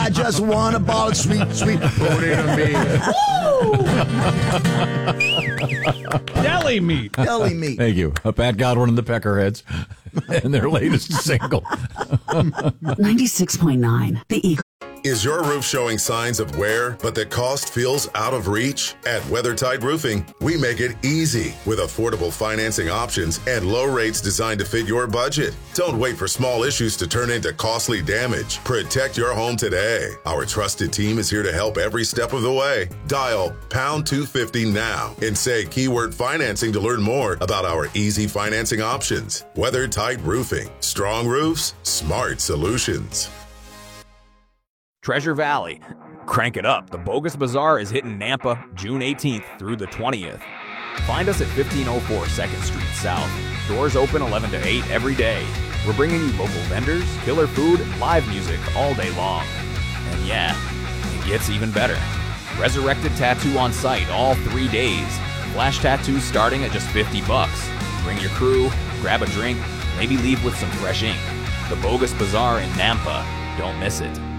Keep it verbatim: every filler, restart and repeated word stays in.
I just want a ball of sweet, sweet potato meat. Deli meat. Deli meat. Thank you. Uh, Pat Godwin and the Peckerheads and their latest single. ninety-six point nine, The Eagle. Is your roof showing signs of wear, but the cost feels out of reach? At WeatherTight Roofing, we make it easy with affordable financing options and low rates designed to fit your budget. Don't wait for small issues to turn into costly damage. Protect your home today. Our trusted team is here to help every step of the way. Dial pound two fifty now and say keyword financing to learn more about our easy financing options. WeatherTight Roofing. Strong roofs, smart solutions. Treasure Valley. Crank it up. The Bogus Bazaar is hitting Nampa June eighteenth through the twentieth. Find us at fifteen oh four second Street South. Doors open eleven to eight every day. We're bringing you local vendors, killer food, live music all day long. And yeah, it gets even better. Resurrected Tattoo on site all three days. Flash tattoos starting at just fifty bucks. Bring your crew, grab a drink, maybe leave with some fresh ink. The Bogus Bazaar in Nampa. Don't miss it.